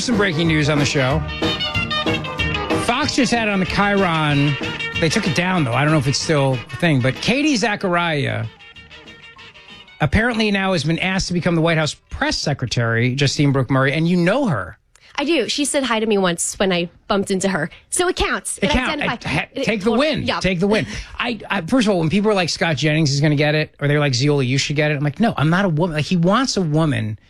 some breaking news on the show. Fox just had it on the Chiron. They took it down, though. I don't know if it's still a thing. But Katie Zachariah apparently now has been asked to become the White House press secretary, Justine Brooke Murray, and you know her. I do. She said hi to me once when I bumped into her. So it counts. It counts. Take the win. Yeah. Take the win. I first of all, when people are like Scott Jennings is going to get it, or they're like Ziola, you should get it. I'm like, no, I'm not a woman. Like, he wants a woman